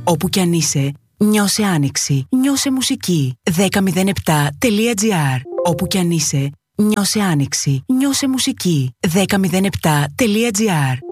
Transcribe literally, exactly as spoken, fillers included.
Όπου κι αν είσαι, νιώσε άνοιξη, νιώσε μουσική. δέκα μηδέν επτά τελεία τζι άρ. Όπου κι αν είσαι, νιώσε άνοιξη, νιώσε μουσική. δέκα μηδέν επτά τελεία τζι άρ.